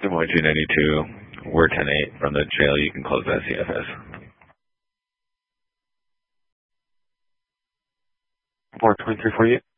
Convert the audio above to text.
Des Moines 292, we're 10-8 from the trail. You can close that CFS. 423 for you.